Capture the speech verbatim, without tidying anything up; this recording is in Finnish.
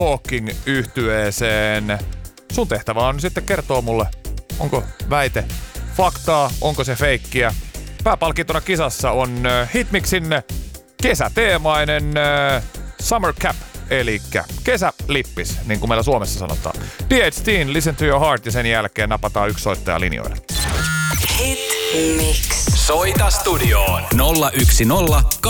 Hawking-yhtyeeseen. Sun tehtävä on sitten kertoa mulle, onko väite faktaa, onko se feikkiä. Pääpalkintona kisassa on Hitmixin kesäteemainen Summer Cap, eli kesälippis, niin kuin meillä Suomessa sanotaan. D H T:n Listen to Your Heart ja sen jälkeen napataan yksi soittaja linjoille. Hit Mix. Soita studioon nolla yksi nolla